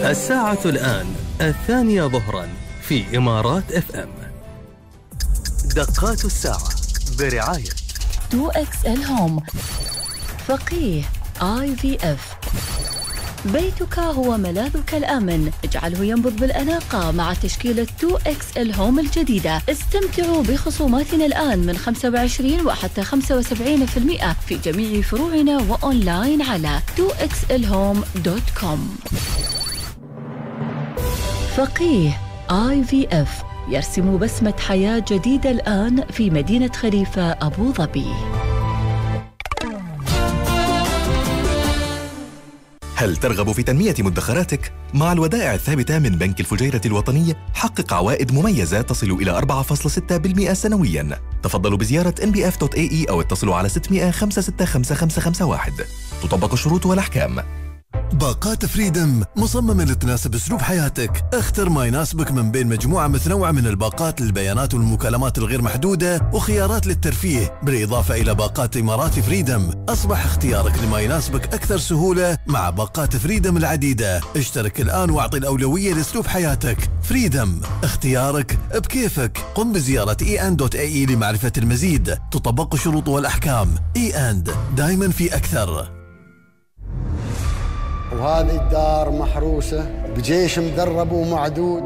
الساعة الآن 2 ظهرا في إمارات FM. دقات الساعة برعاية 2XL هوم، فقيه IVF. بيتك هو ملاذك الآمن، اجعله ينبض بالأناقة مع تشكيلة 2XL هوم الجديدة. استمتعوا بخصوماتنا الآن من 25 وحتى 75% في جميع فروعنا وأونلاين على 2xlhome.com. فقيه IVF يرسم بسمة حياة جديدة الآن في مدينة خليفة أبو ظبي. هل ترغب في تنمية مدخراتك؟ مع الودائع الثابتة من بنك الفجيرة الوطني حقق عوائد مميزة تصل إلى 4.6% سنوياً. تفضلوا بزيارة nbf.ae أو اتصلوا على 600 565 551. تطبق الشروط والأحكام. باقات فريدم مصممة لتناسب أسلوب حياتك. اختر ما يناسبك من بين مجموعة متنوعة من الباقات للبيانات والمكالمات الغير محدودة وخيارات للترفيه، بالإضافة إلى باقات إمارات فريدم. أصبح اختيارك لما يناسبك أكثر سهولة مع باقات فريدم العديدة. اشترك الآن واعطي الأولوية لأسلوب حياتك. فريدم، اختيارك بكيفك. قم بزيارة en.ae لمعرفة المزيد. تطبق الشروط والأحكام. en دائما في أكثر. وهذه الدار محروسة بجيش مدرب ومعدود،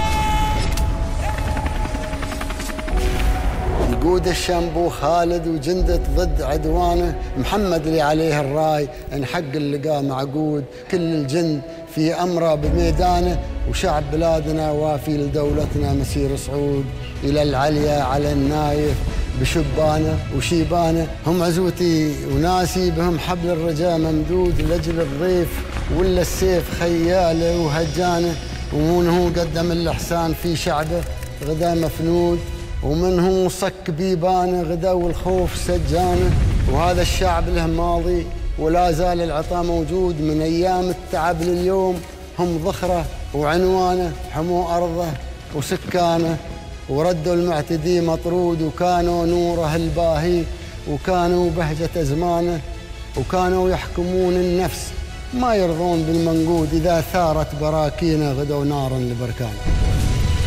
يقود الشنبو خالد وجندة ضد عدوانه. محمد اللي عليه الراي ان حق اللقاء معقود. كل الجند في أمره بميدانه، وشعب بلادنا وافي لدولتنا مسير صعود. إلى العليا على النايف بشبانه وشيبانه، هم عزوتي وناسي بهم حبل الرجاء ممدود. لأجل الضيف ولا السيف خياله وهجانه، ومن هو قدم الإحسان في شعبه غدا مفنود، ومن هو صك بيبانه غدا والخوف سجانه. وهذا الشعب له ماضي ولا زال العطاء موجود، من أيام التعب لليوم هم ذخره وعنوانه. حموا أرضه وسكانه وردوا المعتدي مطرود، وكانوا نوره الباهي وكانوا بهجة أزمانه، وكانوا يحكمون النفس ما يرضون بالمنقود. إذا ثارت براكينه غدوا نارا لبركانه.